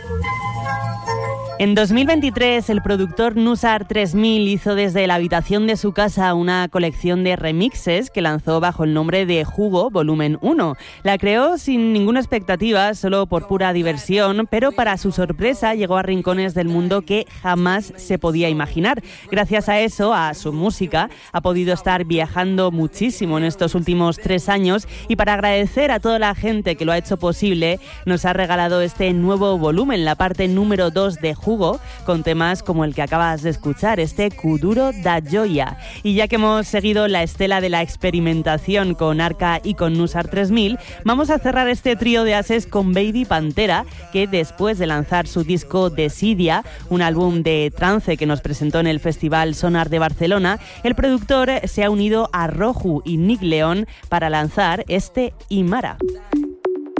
En 2023, el productor Nusar 3000 hizo desde la habitación de su casa una colección de remixes que lanzó bajo el nombre de Jugo Volumen 1. La creó sin ninguna expectativa, solo por pura diversión, pero para su sorpresa llegó a rincones del mundo que jamás se podía imaginar. Gracias a eso, a su música, ha podido estar viajando muchísimo en estos últimos 3 años y para agradecer a toda la gente que lo ha hecho posible, nos ha regalado este nuevo volumen, la parte número 2 de Jugo, con temas como el que acabas de escuchar, este Kuduro da Joya. Y ya que hemos seguido la estela de la experimentación con Arca y con Nusar 3000, vamos a cerrar este trío de ases con Baby Pantera, que después de lanzar su disco Desidia, un álbum de trance que nos presentó en el Festival Sonar de Barcelona, el productor se ha unido a Roju y Nick León para lanzar este Imara.